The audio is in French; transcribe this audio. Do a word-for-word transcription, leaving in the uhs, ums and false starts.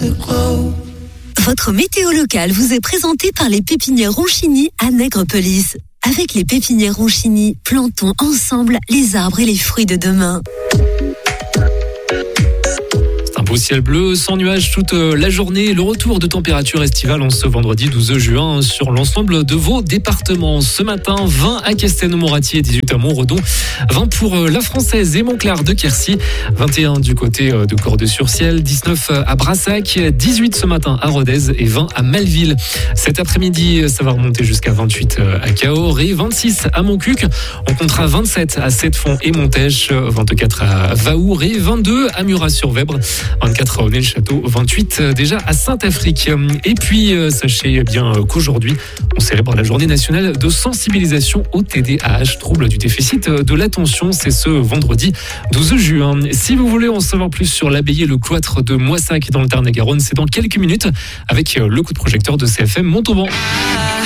Votre météo locale vous est présentée par les pépinières Ronchini à Nègrepelisse. Avec les pépinières Ronchini, plantons ensemble les arbres et les fruits de demain. Au ciel bleu, sans nuages toute la journée. Le retour de température estivale en ce vendredi douze juin sur l'ensemble de vos départements. Ce matin, vingt à Castelnau-Montrattier, dix-huit à Montredon, vingt pour la Française et Montclar de Quercy, vingt et un du côté de Cordes-sur-Ciel, dix-neuf à Brassac, dix-huit ce matin à Rodez et vingt à Malville. Cet après-midi, ça va remonter jusqu'à vingt-huit à Cahors et vingt-six à Montcuq. On comptera vingt-sept à Sept-Fonds et Montèche, vingt-quatre à Vaour et vingt-deux à Murat-sur-Vèbre. vingt-quatre à Aulnay-le-Château, vingt-huit déjà à Saint-Affrique. Et puis, sachez bien qu'aujourd'hui, on célèbre la journée nationale de sensibilisation au T D A H, trouble du déficit de l'attention. C'est ce vendredi douze juin. Si vous voulez en savoir plus sur l'abbaye et le cloître de Moissac dans le Tarn-et-Garonne, c'est dans quelques minutes avec le coup de projecteur de C F M Montauban.